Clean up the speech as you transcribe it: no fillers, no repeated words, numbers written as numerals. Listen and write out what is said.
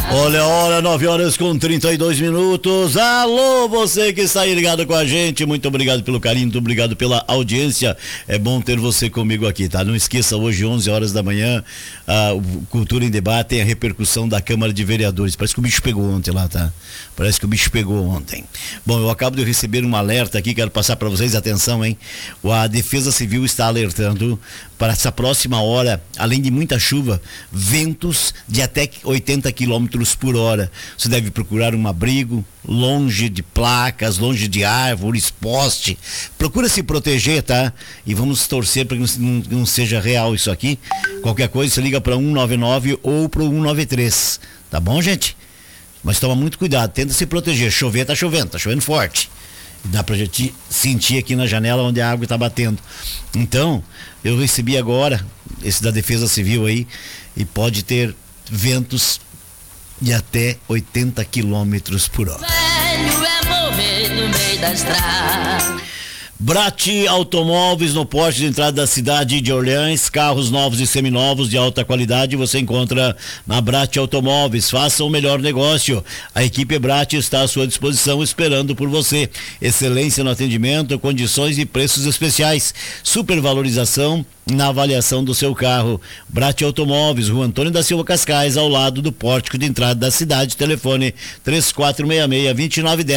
Olha, 9h32. Alô, você que está aí ligado com a gente, muito obrigado pelo carinho, muito obrigado pela audiência. É bom ter você comigo aqui, tá? Não esqueça, hoje 11 horas da manhã, Cultura em Debate tem a repercussão da Câmara de Vereadores. Parece que o bicho pegou ontem lá, tá? Parece que o bicho pegou ontem. Bom, eu acabo de receber um alerta aqui, quero passar para vocês, atenção, hein? A Defesa Civil está alertando para essa próxima hora, além de muita chuva, ventos de até 80 km por hora. Você deve procurar um abrigo longe de placas, longe de árvores, poste. Procura se proteger, tá? E vamos torcer para que não seja real isso aqui. Qualquer coisa, você liga para 199 ou para 193. Tá bom, gente? Mas toma muito cuidado, tenta se proteger. Chover, tá chovendo forte. Dá pra gente sentir aqui na janela onde a água tá batendo. Então, eu recebi agora esse da Defesa Civil aí, e pode ter ventos de até 80 km por hora. Velho é morrer no meio da estrada. Brati Automóveis, no poste de entrada da cidade de Orleans, carros novos e seminovos de alta qualidade você encontra na Brati Automóveis. Faça o melhor negócio. A equipe Brati está à sua disposição esperando por você. Excelência no atendimento, condições e preços especiais. Supervalorização na avaliação do seu carro. Brati Automóveis, Rua Antônio da Silva Cascais, ao lado do pórtico de entrada da cidade. Telefone 3466-2910.